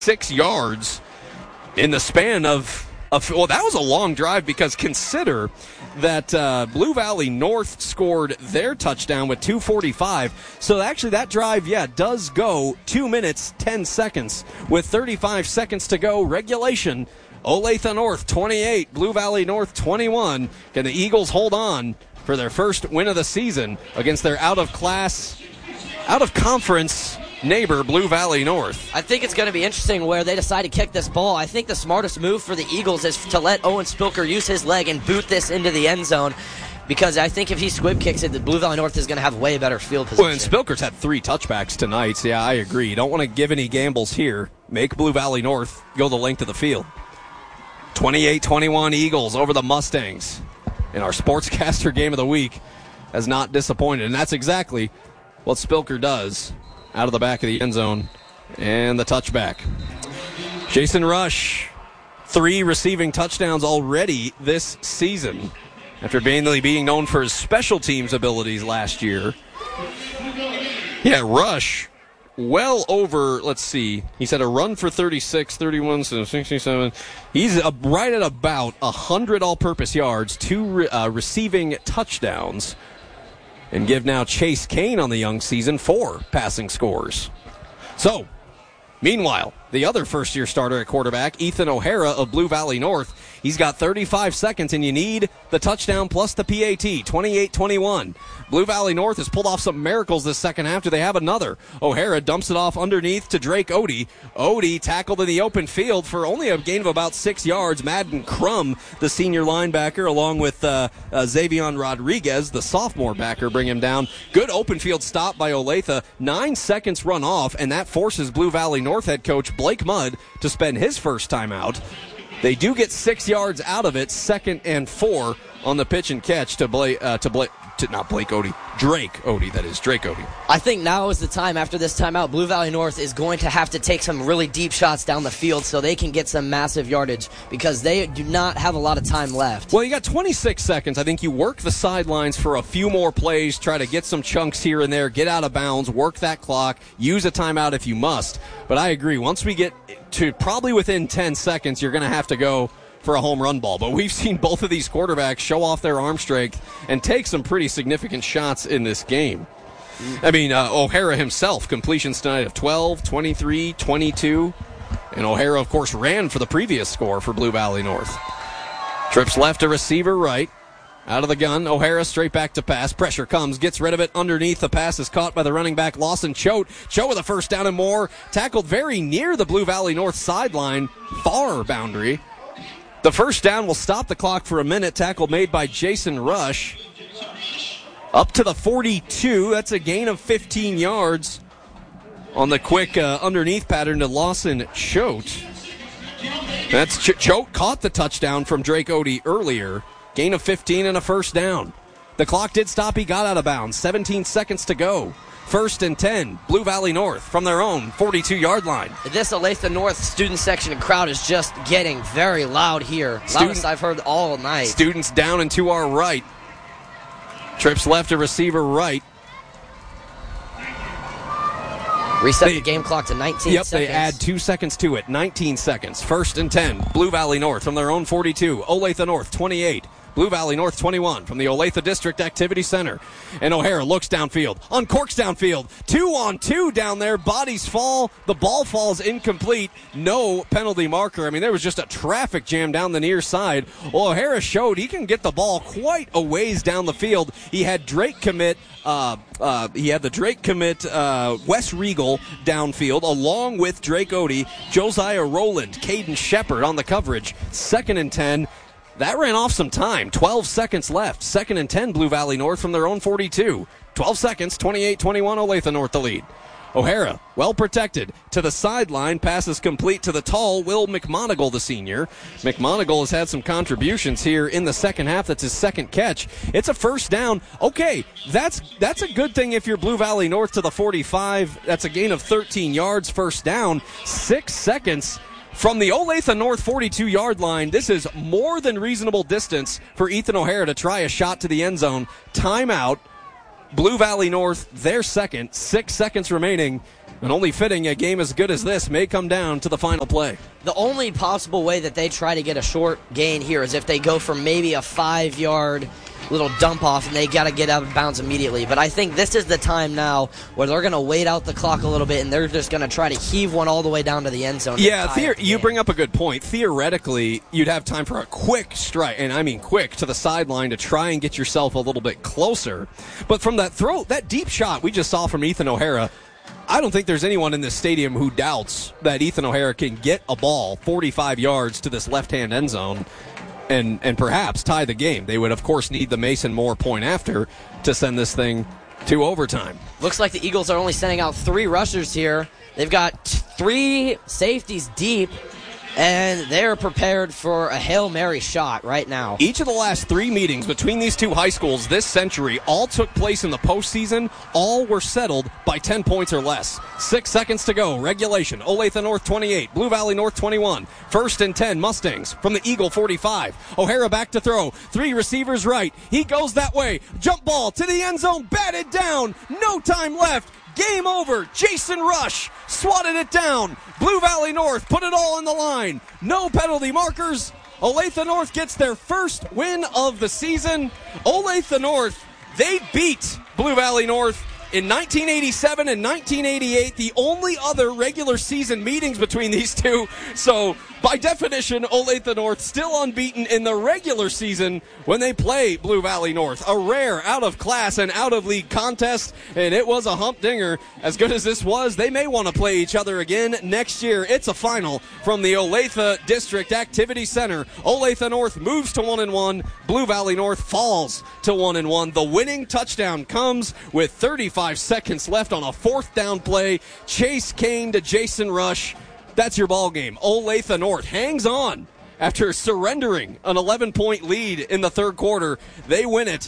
6 yards in the span of well, that was a long drive because consider that Blue Valley North scored their touchdown with 2:45. So actually that drive, does go 2 minutes, 10 seconds with 35 seconds to go. Regulation, Olathe North 28, Blue Valley North 21. Can the Eagles hold on for their first win of the season against their out-of-conference neighbor, Blue Valley North? I think it's going to be interesting where they decide to kick this ball. I think the smartest move for the Eagles is to let Owen Spilker use his leg and boot this into the end zone, because I think if he squib kicks it, the Blue Valley North is going to have way better field position. Well, and Spilker's had 3 touchbacks tonight, so I agree. You don't want to give any gambles here. Make Blue Valley North go the length of the field. 28-21 Eagles over the Mustangs. And our sportscaster game of the week has not disappointed, and that's exactly what Spilker does. Out of the back of the end zone, and the touchback. Jason Rush, 3 receiving touchdowns already this season, after mainly being known for his special teams abilities last year. Yeah, Rush, well over, let's see, he's had a run for 36, 31, so 67. He's right at about 100 all-purpose yards, 2 receiving touchdowns. And give now Chase Kane on the young season 4 passing scores. So, meanwhile, the other first-year starter at quarterback, Ethan O'Hara of Blue Valley North, he's got 35 seconds, and you need the touchdown plus the PAT, 28-21. Blue Valley North has pulled off some miracles this second half. Do they have another? O'Hara dumps it off underneath to Drake Odie. Odie tackled in the open field for only a gain of about 6 yards. Madden Crum, the senior linebacker, along with Xavion Rodriguez, the sophomore backer, bring him down. Good open field stop by Olathe. 9 seconds run off, and that forces Blue Valley North head coach Blake Mudd to spend his first time out. They do get 6 yards out of it, 2nd and 4 on the pitch and catch to Drake Odie. I think now is the time after this timeout. Blue Valley North is going to have to take some really deep shots down the field so they can get some massive yardage, because they do not have a lot of time left. Well, you got 26 seconds. I think you work the sidelines for a few more plays, try to get some chunks here and there, get out of bounds, work that clock, use a timeout if you must. But I agree, once we get to probably within 10 seconds, you're going to have to go for a home run ball. But we've seen both of these quarterbacks show off their arm strength and take some pretty significant shots in this game. I mean, O'Hara himself, completions tonight of 12, 23, 22. And O'Hara, of course, ran for the previous score for Blue Valley North. Trips left to receiver right. Out of the gun, O'Hara straight back to pass. Pressure comes, gets rid of it underneath. The pass is caught by the running back, Lawson Choate. Choate with a first down and more. Tackled very near the Blue Valley North sideline, far boundary. The first down will stop the clock for a minute. Tackle made by Jason Rush. Up to the 42. That's a gain of 15 yards on the quick underneath pattern to Lawson Choate. That's Choate caught the touchdown from Drake Odie earlier. Gain of 15 and a first down. The clock did stop. He got out of bounds. 17 seconds to go. 1st and 10, Blue Valley North from their own 42-yard line. This Olathe North student section and crowd is just getting very loud here. Loudest I've heard all night. Students down and to our right. Trips left to receiver right. Reset the game clock to 19 seconds. Yep, they add 2 seconds to it. 19 seconds. 1st and 10, Blue Valley North from their own 42. Olathe North 28. Blue Valley North 21 from the Olathe District Activity Center. And O'Hara looks downfield, uncorks downfield, 2-on-2 down there, bodies fall, the ball falls incomplete, no penalty marker. I mean, there was just a traffic jam down the near side. Well, O'Hara showed he can get the ball quite a ways down the field. He had Drake commit, Wes Regal downfield, along with Drake Odie, Josiah Rowland, Caden Shepard on the coverage. 2nd and 10. That ran off some time. 12 seconds left. 2nd and 10, Blue Valley North from their own 42. 12 seconds, 28-21, Olathe North the lead. O'Hara, well protected. To the sideline, passes complete to the tall Will McMonigal, the senior. McMonigal has had some contributions here in the second half. That's his second catch. It's a first down. Okay, that's a good thing if you're Blue Valley North to the 45. That's a gain of 13 yards, first down. 6 seconds. From the Olathe North 42-yard line, this is more than reasonable distance for Ethan O'Hara to try a shot to the end zone. Timeout. Blue Valley North, their second. 6 seconds remaining. And only fitting a game as good as this may come down to the final play. The only possible way that they try to get a short gain here is if they go for maybe a 5-yard little dump off and they got to get out of bounds immediately. But I think this is the time now where they're going to wait out the clock a little bit and they're just going to try to heave one all the way down to the end zone. Yeah, you bring up a good point. Theoretically, you'd have time for a quick strike, and I mean quick, to the sideline to try and get yourself a little bit closer. But from that deep shot we just saw from Ethan O'Hara, I don't think there's anyone in this stadium who doubts that Ethan O'Hara can get a ball 45 yards to this left-hand end zone and perhaps tie the game. They would, of course, need the Mason Moore point after to send this thing to overtime. Looks like the Eagles are only sending out 3 rushers here. They've got 3 safeties deep, and they're prepared for a Hail Mary shot right now. Each of the last 3 meetings between these 2 high schools this century all took place in the postseason. All were settled by 10 points or less. 6 seconds to go. Regulation. Olathe North 28. Blue Valley North 21. 1st and 10 Mustangs from the Eagle 45. O'Hara back to throw. 3 receivers right. He goes that way. Jump ball to the end zone. Batted down. No time left. Game over. Jason Rush swatted it down. Blue Valley North put it all on the line. No penalty markers. Olathe North gets their first win of the season. Olathe North, they beat Blue Valley North in 1987 and 1988, the only other regular season meetings between these two. So, by definition, Olathe North still unbeaten in the regular season when they play Blue Valley North. A rare, out-of-class and out-of-league contest, and it was a humdinger. As good as this was, they may want to play each other again next year. It's a final from the Olathe District Activity Center. Olathe North moves to 1-1. Blue Valley North falls to 1-1. The winning touchdown comes with 35 seconds left on a 4th down play. Chase Kane to Jason Rush. That's your ball game. Olathe North hangs on after surrendering an 11-point lead in the 3rd quarter. They win it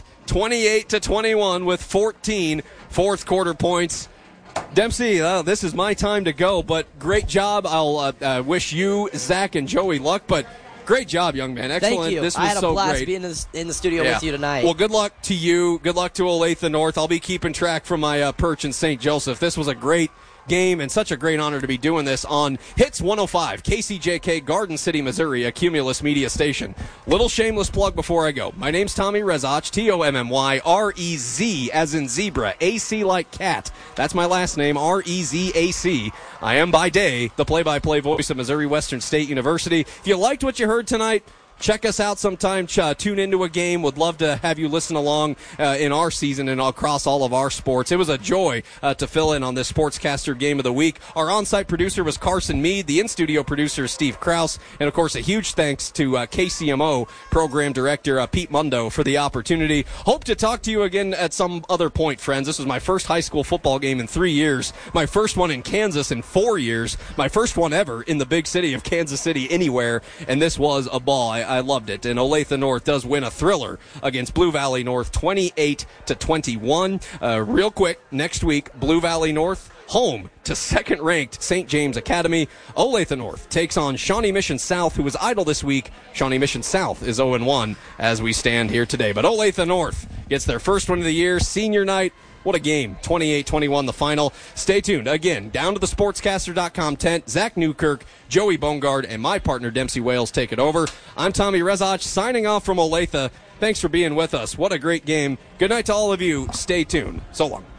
28-21 with 14 fourth quarter points. Dempsey, this is my time to go, but great job. I'll wish you, Zach, and Joey luck, but great job, young man. Excellent. Thank you. This was I had a blast great. being in the studio with you tonight. Well, good luck to you. Good luck to Olathe North. I'll be keeping track from my perch in St. Joseph. This was a great game and such a great honor to be doing this on Hits 105, KCJK, Garden City, Missouri, a Cumulus media station. Little shameless plug before I go. My name's Tommy Rezach, Tommyrez, as in zebra, AC like cat. That's my last name, Rezac. I am by day the play-by-play voice of Missouri Western State University. If you liked what you heard tonight, check us out sometime. Tune into a game. Would love to have you listen along in our season and across all of our sports. It was a joy to fill in on this Sportscaster Game of the Week. Our on-site producer was Carson Mead. The in-studio producer is Steve Krause. And, of course, a huge thanks to KCMO Program Director Pete Mundo for the opportunity. Hope to talk to you again at some other point, friends. This was my first high school football game in 3 years. My first one in Kansas in 4 years. My first one ever in the big city of Kansas City anywhere. And this was a ball. I loved it. And Olathe North does win a thriller against Blue Valley North 28-21. Real quick, next week, Blue Valley North home to second-ranked St. James Academy. Olathe North takes on Shawnee Mission South, who was idle this week. Shawnee Mission South is 0-1 as we stand here today. But Olathe North gets their first one of the year, senior night. What a game. 28-21 the final. Stay tuned. Again, down to the sportscaster.com tent. Zach Newkirk, Joey Bongard, and my partner Dempsey Wales take it over. I'm Tommy Rezach signing off from Olathe. Thanks for being with us. What a great game. Good night to all of you. Stay tuned. So long.